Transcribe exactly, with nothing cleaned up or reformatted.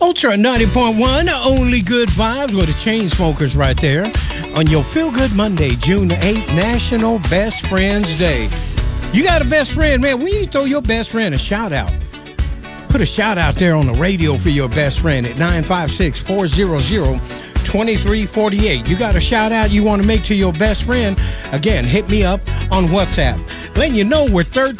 Ultra ninety point one, only good vibes with the Chainsmokers right there on your Feel Good Monday, June eighth, National Best Friends Day. You got a best friend, man. We need to throw your best friend a shout out. Put a shout out there on the radio for your best friend at nine five six, four hundred, twenty-three forty-eight. You got a shout out you want to make to your best friend? Again, hit me up on WhatsApp. Letting you know we're thirteen